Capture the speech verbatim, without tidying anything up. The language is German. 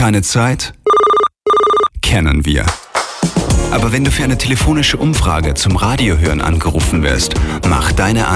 Keine Zeit? Kennen wir. Aber wenn du für eine telefonische Umfrage zum Radiohören angerufen wirst, mach deine